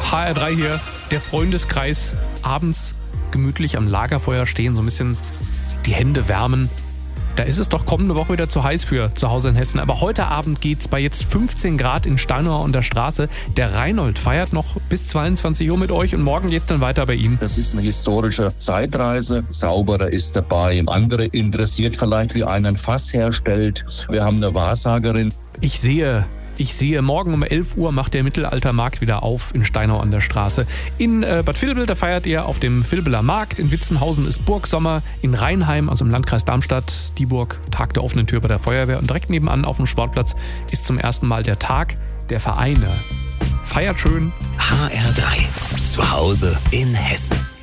HR3 hier, der Freundeskreis, abends gemütlich am Lagerfeuer stehen, so ein bisschen die Hände wärmen. Da ist es doch kommende Woche wieder zu heiß für zu Hause in Hessen. Aber heute Abend geht's bei jetzt 15 Grad in Steinauer an der Straße. Der Reinhold feiert noch bis 22 Uhr mit euch und morgen geht's dann weiter bei ihm. Das ist eine historische Zeitreise. Zauberer ist dabei. Andere interessiert vielleicht, wie einer ein Fass herstellt. Wir haben eine Wahrsagerin. Ich sehe, morgen um 11 Uhr macht der Mittelaltermarkt wieder auf in Steinau an der Straße. In Bad Vilbel, da feiert ihr auf dem Vilbeler Markt. In Witzenhausen ist Burgsommer. In Rheinheim, also im Landkreis Darmstadt, Dieburg, Tag der offenen Tür bei der Feuerwehr. Und direkt nebenan auf dem Sportplatz ist zum ersten Mal der Tag der Vereine. Feiert schön. HR3. Zu Hause in Hessen.